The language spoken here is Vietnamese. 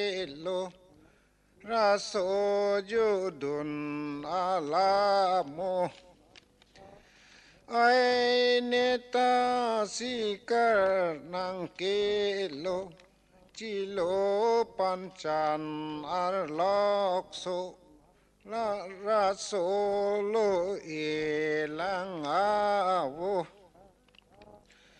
lo raso judun alamo ai neta sikar nang kelo chilo panchan arlokso la raso lo ilang awo